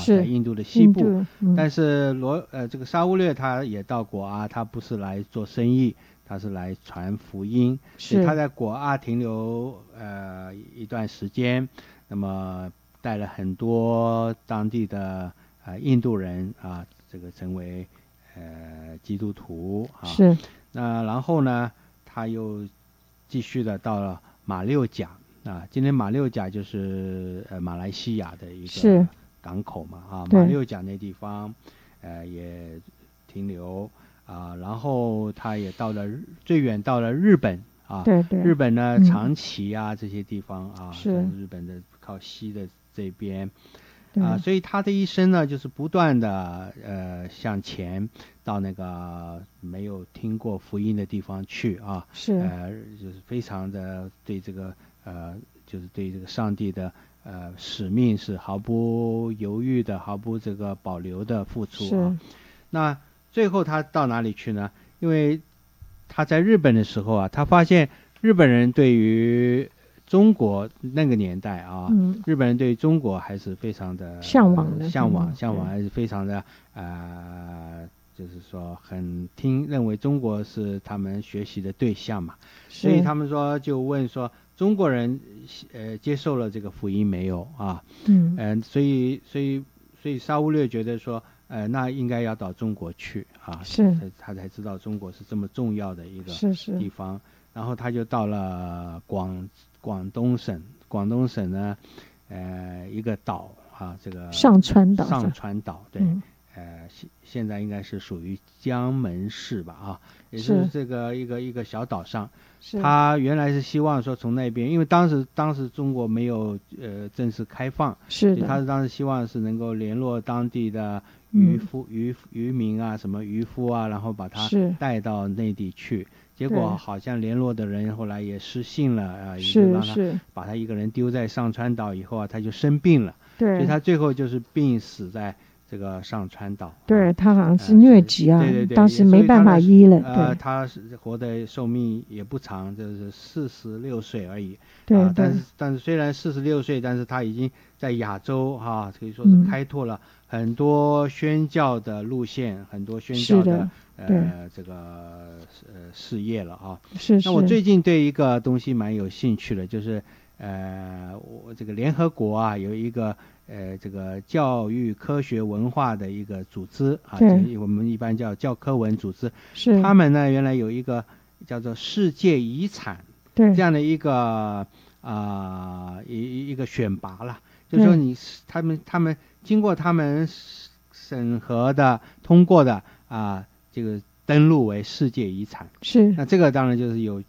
在印度的西部。但是这个沙乌略他也到果阿，他不是来做生意，他是来传福音，所以他在果阿停留一段时间，那么带了很多当地的印度人啊，这个成为基督徒啊。 是。 那然后呢，他又继续的到了马六甲啊，今天马六甲就是马来西亚的一个港口嘛啊，马六甲那地方也停留啊，然后他也到了最远到了日本啊， 对对， 日本呢长崎啊这些地方啊， 是日本的靠西的这边。所以他的一生呢，就是不断的向前到那个没有听过福音的地方去啊，就是非常的对这个就是对这个上帝的使命是毫不犹豫的、毫不这个保留的付出啊。那最后他到哪里去呢？因为他在日本的时候啊，他发现日本人对于中国那个年代啊，日本人对中国还是非常的向往还是非常的就是说很认为中国是他们学习的对象嘛，所以他们说就问说中国人接受了这个福音没有啊？所以沙乌略觉得说那应该要到中国去啊，他才知道中国是这么重要的一个地方，然后他就到了广东省呢，一个岛啊，这个上川岛，对，现在应该是属于江门市吧啊，也是这个一个小岛上。他原来是希望说从那边，因为当时中国没有正式开放，他是当时希望是能够联络当地的渔民啊，什么渔夫啊，然后把他带到内地去。结果好像联络的人后来也失信了啊，也就让他把他一个人丢在上川岛以后啊，他就生病了，所以他最后就是病死在这个上川岛。 对，他好像是疟疾啊， 对， 当时没办法医了。 他活的寿命也不长，就是46岁而已。 对， 但是虽然46岁，但是他已经在亚洲可以说是开拓了很多宣教的路线，很多宣教的这个事业了啊。那我最近对一个东西蛮有兴趣的，就是我这个联合国啊有一个这个教育科学文化的一个组织啊，我们一般叫教科文组织。他们呢原来有一个叫做世界遗产这样的一个一个选拔了，就是说他们经过他们审核的通过的这个登录为世界遗产。那这个当然就是有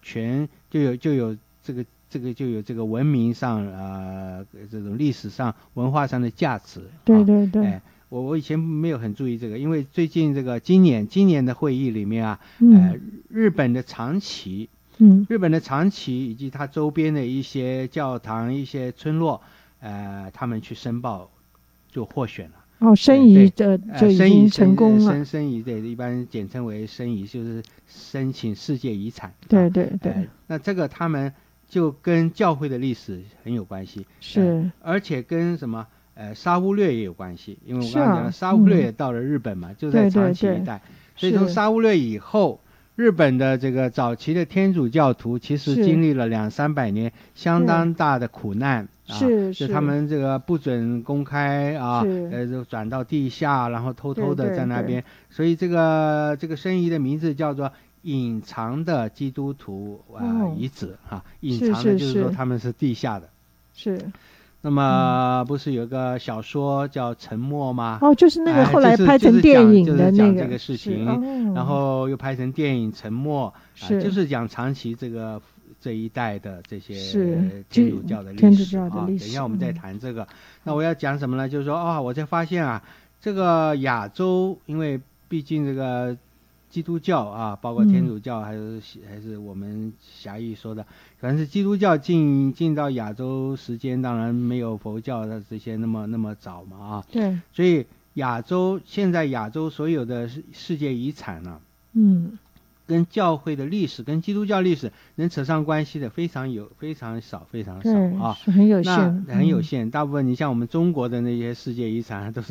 这个文明上这种历史上文化上的价值。 对。 我以前没有很注意这个，因为最近这个今年的会议里面日本的长崎以及它周边的一些教堂、一些村落他们去申报就获选了。申遗就已经成功了。申遗对，一般简称为申遗，就是申请世界遗产。 对。 那这个他们就跟教会的历史很有关系，而且跟什么沙乌略也有关系，因为我刚刚讲了沙乌略也到了日本嘛，就在长崎一带，所以从沙乌略以后，日本的这个早期的天主教徒其实经历了200-300年相当大的苦难。就他们这个不准公开就转到地下，然后偷偷的在那边，所以这个申遗的名字叫做隐藏的基督徒遗址隐藏的就是说他们是地下的。那么不是有个小说叫《沉默》吗？ 就是那个后来拍成电影的那个， 就是讲这个事情，然后又拍成电影《沉默》，就是讲长崎这一代的这些天主教的历史等一下我们再谈这个。那我要讲什么呢？就是说我才发现这个亚洲，因为毕竟这个基督教包括天主教还是我们狭义说的，反正是基督教进到亚洲时间当然没有佛教的这些那么早嘛对， 所以现在亚洲所有的世界遗产呢跟教会的历史跟基督教历史能扯上关系的非常少是很有限， 很有限。大部分你像我们中国的那些世界遗产都是